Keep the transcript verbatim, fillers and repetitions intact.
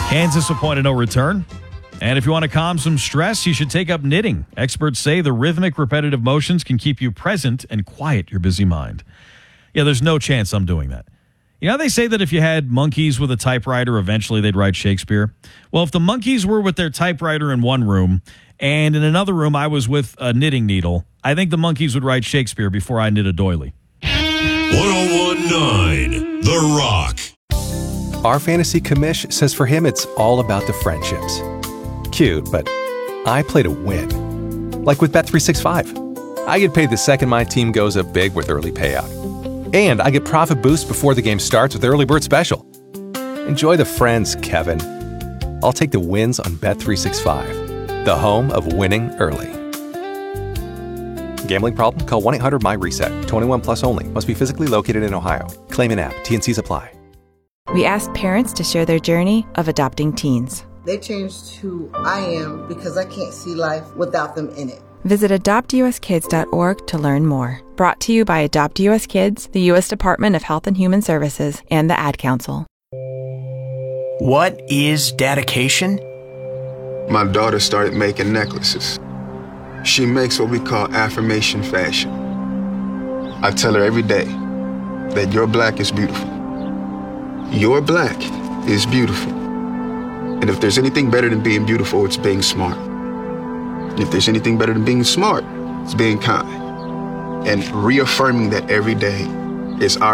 Kansas appointed no return. And if you want to calm some stress, you should take up knitting. Experts say the rhythmic, repetitive motions can keep you present and quiet your busy mind. Yeah, there's no chance I'm doing that. You know, they say that if you had monkeys with a typewriter, eventually they'd write Shakespeare. Well, if the monkeys were with their typewriter in one room, and in another room I was with a knitting needle, I think the monkeys would write Shakespeare before I knit a doily. one oh one point nine The Rock. Our fantasy commish says for him it's all about the friendships. Cute, but I play to win. Like with Bet three sixty-five. I get paid the second my team goes up big with early payout. And I get profit boost before the game starts with Early Bird Special. Enjoy the friends, Kevin. I'll take the wins on Bet three sixty-five, the home of winning early. Gambling problem? Call one eight hundred my reset. twenty-one plus only. Must be physically located in Ohio. Claim in app. T N Cs apply. We asked parents to share their journey of adopting teens. They changed who I am because I can't see life without them in it. Visit adopt u s kids dot org to learn more. Brought to you by Adopt U S Kids, the U S Department of Health and Human Services, and the Ad Council. What is dedication? My daughter started making necklaces. She makes what we call affirmation fashion. I tell her every day that your black is beautiful. Your black is beautiful. And if there's anything better than being beautiful, it's being smart. And if there's anything better than being smart, it's being kind. And reaffirming that every day is our